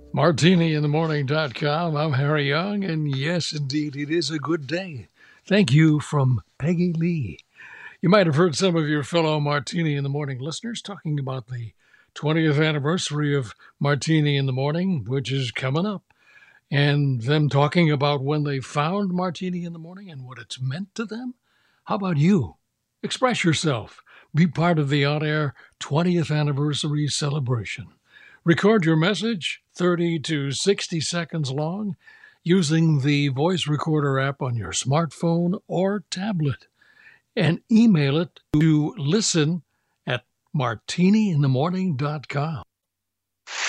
MartiniInTheMorning.com. I'm Harry Young, and yes, indeed, it is a good day. Thank you from Peggy Lee. You might have heard some of your fellow Martini in the Morning listeners talking about the 20th anniversary of Martini in the Morning, which is coming up, and them talking about when they found Martini in the Morning and what it's meant to them. How about you? Express yourself. Be part of the on-air 20th anniversary celebration. Record your message, 30 to 60 seconds long, using the voice recorder app on your smartphone or tablet, and email it to listen@martiniinthemorning.com.